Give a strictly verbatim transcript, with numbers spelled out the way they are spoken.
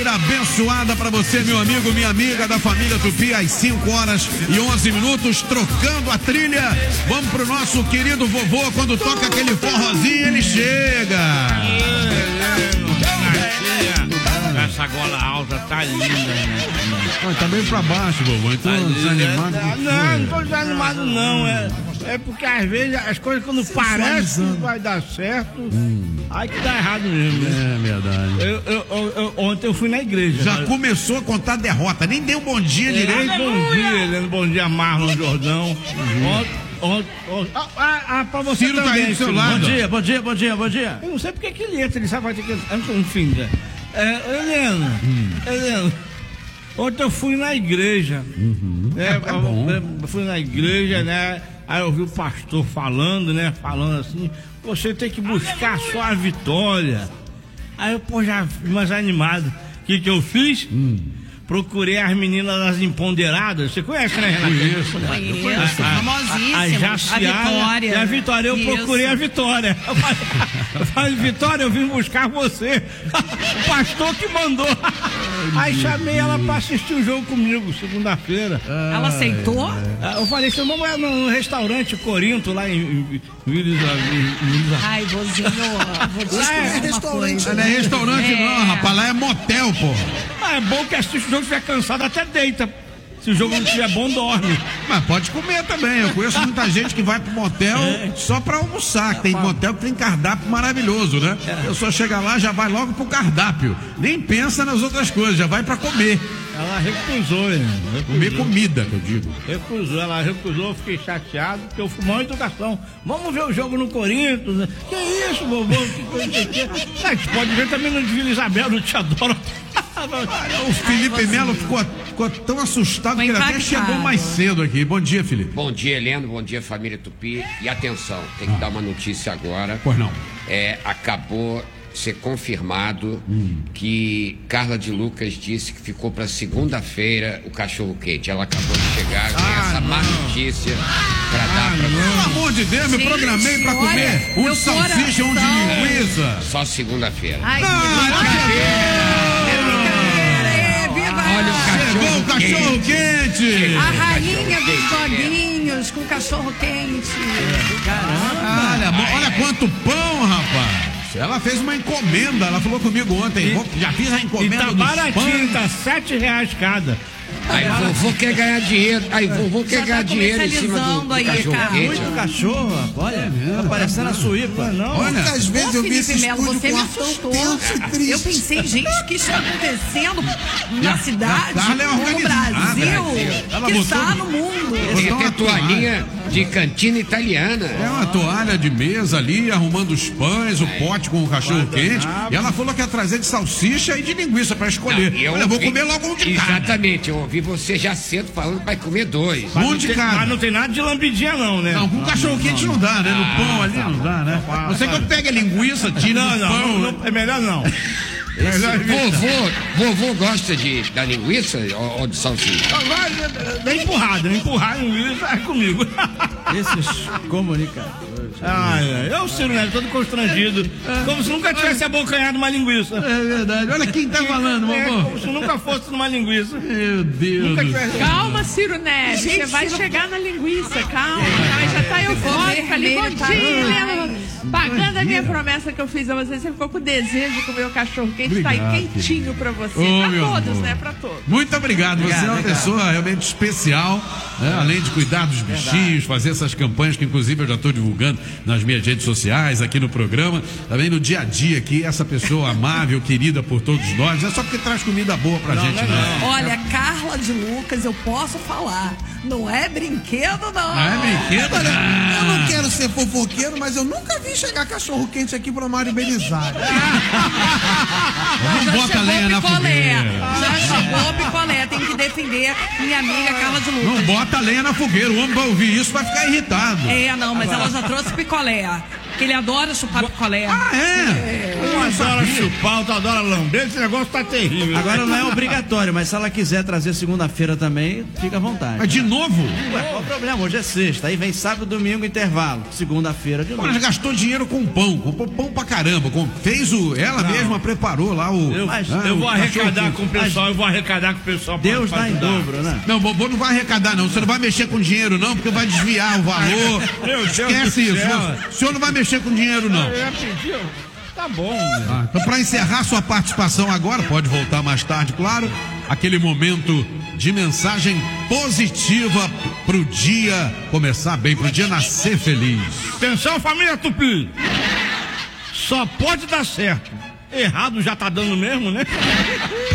Abençoada para você, meu amigo, minha amiga da família Tupi, às cinco horas e onze minutos, trocando a trilha. Vamos pro nosso querido vovô, quando toca aquele forrozinho, ele chega. Essa gola alta tá linda, né? Ah, tá bem pra baixo, vovô, então tá desanimado. É, não, não tô desanimado não, é, é porque às vezes as coisas quando parecem que vai dar certo, hum. aí que dá errado mesmo, né? É verdade. Eu, eu, eu, eu, ontem eu fui na igreja. Já mas... começou a contar derrota, nem deu bom dia é, direito. Bom dia, Helena, bom dia, Marlon Jordão. Uhum. Ontem, ontem, ontem, ah, ah, ah, pra você Ciro também, tá aí do seu lado. Bom dia, bom dia, bom dia, bom dia. Eu não sei porque que ele entra, ele sabe, vai ter que entrar, enfim, né? É, Helena, hum. Helena, ontem eu fui na igreja, uhum. é, é, é bom. Eu fui na igreja, né, aí eu ouvi o pastor falando, né, falando assim, você tem que buscar só a vitória. Aí eu, pô, já mais animado, o que que eu fiz? Hum. Procurei as meninas das Empoderadas. Você conhece, né, Renata? Conheço, conheço, conheço. Famosíssima. A, a, Jaciara, a Vitória. E a Vitória, eu Isso. procurei a Vitória. Eu falei, eu falei, Vitória, eu vim buscar você. O pastor que mandou. Aí chamei ela pra assistir o jogo comigo, segunda-feira. Ah, ela aceitou? É. Eu falei, você vamos no restaurante Corinto, lá em Vila. Ai, vozinho, vou te lá é restaurante. Não é restaurante, é. não, rapaz. Lá é motel, pô. Ah, é bom que assiste o jogo, estiver cansado, até deita. Se o jogo não estiver bom, dorme. Mas pode comer também. Eu conheço muita gente que vai pro motel é. só pra almoçar. Que tem motel que tem cardápio maravilhoso, né? É. A pessoa chega lá, já vai logo pro cardápio. Nem pensa nas outras coisas, já vai pra comer. Ela recusou, hein? Recusou. Comer comida, que eu digo. Recusou, ela recusou, eu fiquei chateado, porque eu fui mal educação. Vamos ver o jogo no Corinthians. Que isso, vovô? Que coisa que é? Ah, você pode ver também no Vila Isabel, no Te Adoro. O Felipe Melo ficou, ficou tão assustado que ele até chegou mais cedo aqui. Bom dia, Felipe. Bom dia, Heleno. Bom dia, família Tupi. E atenção, tem que ah. dar uma notícia agora. Pois não. É, acabou ser confirmado hum. que Carla de Lucas disse que ficou para segunda-feira o cachorro quente. Ela acabou de chegar, ah, essa má notícia para ah, dar para você. Pelo amor de Deus, me programei para comer um de salsicha, um de linguiça. Só segunda-feira. Ai, Olha o cachorro, o cachorro quente. quente. A rainha dos doguinhos com cachorro quente. Caramba. Olha, olha quanto pão, rapaz. Ela fez uma encomenda, ela falou comigo ontem. E, já fiz a encomenda. E tá baratinho, tá sete reais cada. Aí vovô quer ganhar dinheiro. Aí vovô quer ganhar tá dinheiro em cima do, do aí, cachorro cara. quente. Muito cachorro, olha, é, tá parecendo a Suípa. Não, olha, muitas vezes Ô, eu vi esse Melo, estúdio você com me ar tão assustou. tenso e triste. Eu pensei, gente, o que está acontecendo na cidade, é no Brasil, ela que botou, está no mundo. Tem até toalhinha de cantina italiana. É uma toalha de mesa ali, arrumando os pães, o pote com o cachorro quente. E ela falou que ia trazer de salsicha e de linguiça pra escolher. Não, eu Olha, vou comer logo um de cada. Exatamente, eu ouvi você já cedo falando que vai comer dois. Um de cada. Mas não tem nada de lambidinha não, né? Não, com cachorro quente não dá, né? No pão ali não dá, né? Você que pega a linguiça, tira do pão. Não, é melhor não. Vovô, vovô gosta de, da linguiça ou, ou de salsicha? Dá empurrada, empurrar a linguiça é comigo. Esses comunicadores. Ai, eu, Ciro Neto, todo constrangido. Como se nunca tivesse abocanhado uma linguiça. É verdade. Olha quem tá falando, vovô. É, como se nunca fosse numa linguiça. Meu Deus. Nunca tivesse... Calma, Ciro Neto. Você vai chegar na linguiça, calma. É. Já tá eufórica ali. Bom dia, Helena. Pagando a minha promessa que eu fiz a você, você ficou com desejo de comer o cachorro quente. Obrigado, tá aí quentinho pra você. Oh, pra todos, amor. né? Pra todos. Muito obrigado. obrigado você é uma obrigado. pessoa realmente especial, né? Além de cuidar dos bichinhos, Verdade. fazer essas campanhas que inclusive eu já estou divulgando nas minhas redes sociais, aqui no programa, também no dia a dia aqui, essa pessoa amável, querida por todos nós. Não é só porque traz comida boa pra não, gente, não. não. não. Olha, Carla de Lucas, eu posso falar. Não é brinquedo, não. Não é brinquedo, Olha, não. Eu não quero ser fofoqueiro, mas eu nunca vi chegar cachorro quente aqui pro Mário Belisário. Não bota lenha na fogueira. Já chegou o picolé, tem que defender minha amiga Carla de Lucas. Não bota lenha na fogueira, o homem vai ouvir isso, vai ficar irritado. É, não, mas ela já trouxe picolé. Que ele adora chupar picolé. Ah, é? Um adora chupar, outro adora lamber, esse negócio tá terrível. Agora não é obrigatório, mas se ela quiser trazer segunda-feira também, fica à vontade. Mas de novo? Ué, qual o problema? Hoje é sexta, aí vem sábado, domingo, intervalo. Segunda-feira de novo. Mas gastou dinheiro com pão, comprou pão pra caramba. Com, fez o. Ela não. mesma preparou lá o. Eu, mas, eu vou arrecadar que... com o pessoal, eu vou arrecadar com o pessoal. Deus pra, dá pra em dobro, né? Não, vovô não vai arrecadar, não. Você não vai mexer com dinheiro, não, porque vai desviar o valor. Meu Deus Esquece do isso. céu. O senhor não vai mexer com dinheiro, não. Eu já pedi, tá bom. Ah, então, para encerrar sua participação agora, pode voltar mais tarde, claro. Aquele momento de mensagem positiva pro dia começar bem, pro dia nascer feliz. Atenção, família Tupi. Só pode dar certo. Errado já tá dando mesmo, né?